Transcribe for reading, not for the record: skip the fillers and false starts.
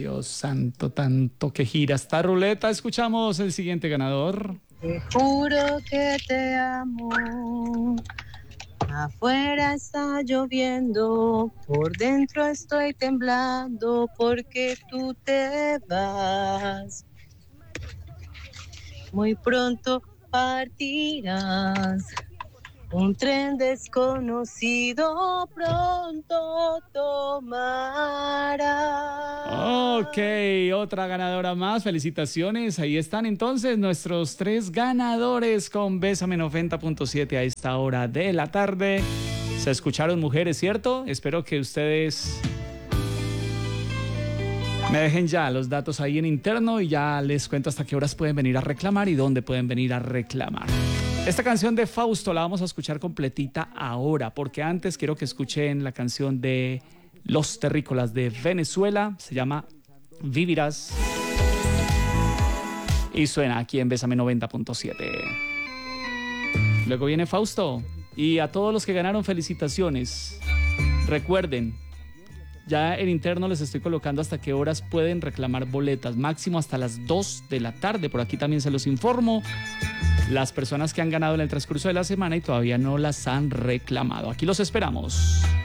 Dios santo, tanto que gira esta ruleta. Escuchamos el siguiente ganador. Te juro que te amo. Afuera está lloviendo, por dentro estoy temblando porque tú te vas. Muy pronto partirás. Un tren desconocido pronto tomará. Ok, otra ganadora más. Felicitaciones. Ahí están entonces nuestros 3 ganadores con Bésame 90.7 a esta hora de la tarde. Se escucharon, mujeres, ¿cierto? Espero que ustedes me dejen ya los datos ahí en interno y ya les cuento hasta qué horas pueden venir a reclamar y dónde pueden venir a reclamar. Esta canción de Fausto la vamos a escuchar completita ahora, porque antes quiero que escuchen la canción de Los Terrícolas de Venezuela. Se llama Vivirás y suena aquí en Bésame 90.7. Luego viene Fausto. Y a todos los que ganaron, felicitaciones. Recuerden, ya en interno les estoy colocando hasta qué horas pueden reclamar boletas, máximo hasta las 2 de la tarde. Por aquí también se los informo. Las personas que han ganado en el transcurso de la semana y todavía no las han reclamado. Aquí los esperamos.